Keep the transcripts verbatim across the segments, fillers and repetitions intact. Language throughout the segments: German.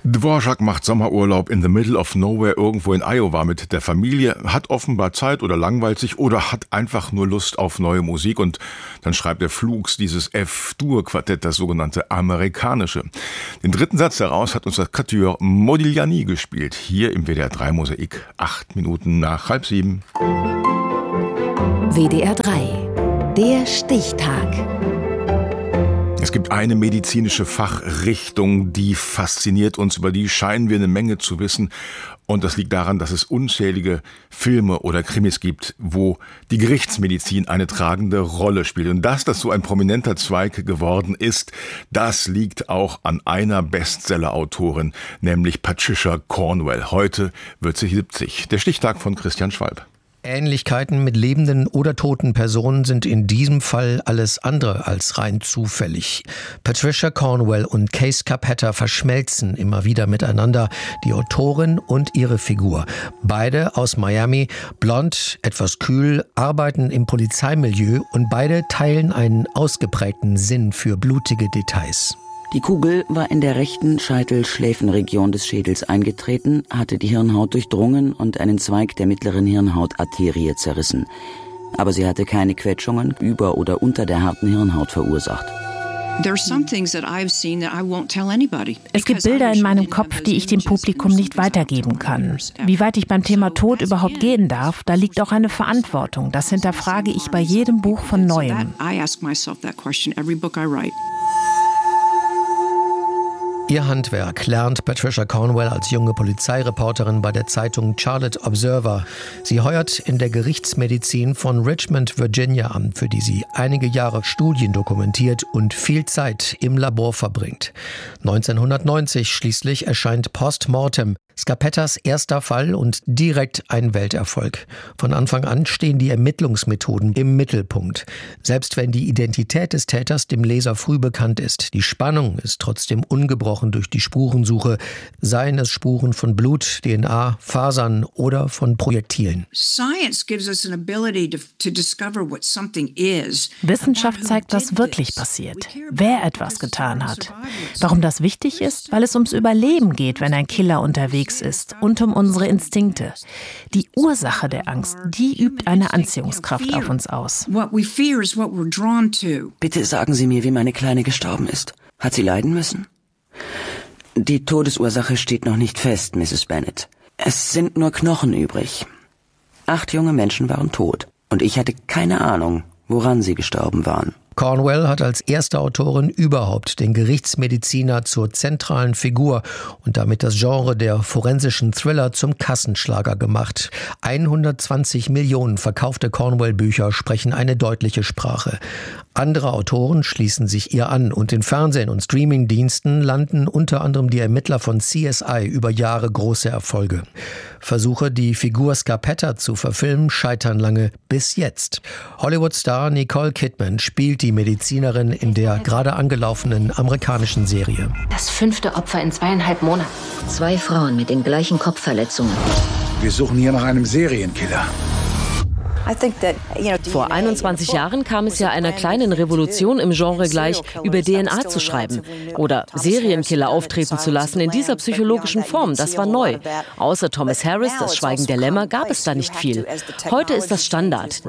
Dvorak macht Sommerurlaub in the middle of nowhere irgendwo in Iowa mit der Familie, hat offenbar Zeit oder langweilt sich oder hat einfach nur Lust auf neue Musik und dann schreibt er flugs dieses F-Dur-Quartett, das sogenannte amerikanische. Den dritten Satz daraus hat uns das Quatuor Modigliani gespielt, hier im W D R drei Mosaik, acht Minuten nach halb sieben. W D R drei, der Stichtag. Es gibt eine medizinische Fachrichtung, die fasziniert uns, über die scheinen wir eine Menge zu wissen. Und das liegt daran, dass es unzählige Filme oder Krimis gibt, wo die Gerichtsmedizin eine tragende Rolle spielt. Und dass das so ein prominenter Zweig geworden ist, das liegt auch an einer Bestseller-Autorin, nämlich Patricia Cornwell. Heute wird sie siebzig. Der Stichtag von Christian Schwalb. Ähnlichkeiten mit lebenden oder toten Personen sind in diesem Fall alles andere als rein zufällig. Patricia Cornwell und Case Capetta verschmelzen immer wieder miteinander, die Autorin und ihre Figur. Beide aus Miami, blond, etwas kühl, arbeiten im Polizeimilieu und beide teilen einen ausgeprägten Sinn für blutige Details. Die Kugel war in der rechten Scheitel-Schläfenregion des Schädels eingetreten, hatte die Hirnhaut durchdrungen und einen Zweig der mittleren Hirnhautarterie zerrissen. Aber sie hatte keine Quetschungen über oder unter der harten Hirnhaut verursacht. Es gibt Bilder in meinem Kopf, die ich dem Publikum nicht weitergeben kann. Wie weit ich beim Thema Tod überhaupt gehen darf, da liegt auch eine Verantwortung. Das hinterfrage ich bei jedem Buch von Neuem. Ihr Handwerk lernt Patricia Cornwell als junge Polizeireporterin bei der Zeitung Charlotte Observer. Sie heuert in der Gerichtsmedizin von Richmond, Virginia an, für die sie einige Jahre Studien dokumentiert und viel Zeit im Labor verbringt. neunzehnhundertneunzig schließlich erscheint Post Mortem, Scapettas erster Fall und direkt ein Welterfolg. Von Anfang an stehen die Ermittlungsmethoden im Mittelpunkt. Selbst wenn die Identität des Täters dem Leser früh bekannt ist, die Spannung ist trotzdem ungebrochen durch die Spurensuche, seien es Spuren von Blut, D N A, Fasern oder von Projektilen. Wissenschaft zeigt, was wirklich passiert, wer etwas getan hat. Warum das wichtig ist? Weil es ums Überleben geht, wenn ein Killer unterwegs ist und um unsere Instinkte. Die Ursache der Angst, die übt eine Anziehungskraft auf uns aus. Bitte sagen Sie mir, wie meine Kleine gestorben ist. Hat sie leiden müssen? Die Todesursache steht noch nicht fest, Misses Bennett. Es sind nur Knochen übrig. Acht junge Menschen waren tot und ich hatte keine Ahnung, woran sie gestorben waren. Cornwell hat als erste Autorin überhaupt den Gerichtsmediziner zur zentralen Figur und damit das Genre der forensischen Thriller zum Kassenschlager gemacht. hundertzwanzig Millionen verkaufte Cornwell-Bücher sprechen eine deutliche Sprache. Andere Autoren schließen sich ihr an und in Fernsehen und Streamingdiensten landen unter anderem die Ermittler von C S I über Jahre große Erfolge. Versuche, die Figur Scapetta zu verfilmen, scheitern lange bis jetzt. Hollywood-Star Nicole Kidman spielt die Medizinerin in der gerade angelaufenen amerikanischen Serie. Das fünfte Opfer in zweieinhalb Monaten. Zwei Frauen mit den gleichen Kopfverletzungen. Wir suchen hier nach einem Serienkiller. Vor einundzwanzig Jahren kam es ja einer kleinen Revolution im Genre gleich, über D N A zu schreiben oder Serienkiller auftreten zu lassen in dieser psychologischen Form. Das war neu. Außer Thomas Harris, das Schweigen der Lämmer, gab es da nicht viel. Heute ist das Standard.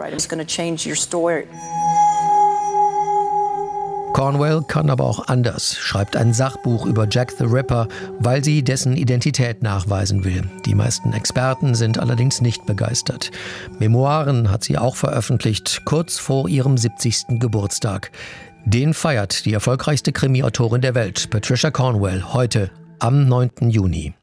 Cornwell kann aber auch anders, schreibt ein Sachbuch über Jack the Ripper, weil sie dessen Identität nachweisen will. Die meisten Experten sind allerdings nicht begeistert. Memoiren hat sie auch veröffentlicht, kurz vor ihrem siebzigsten Geburtstag. Den feiert die erfolgreichste Krimi-Autorin der Welt, Patricia Cornwell, heute am neunten Juni.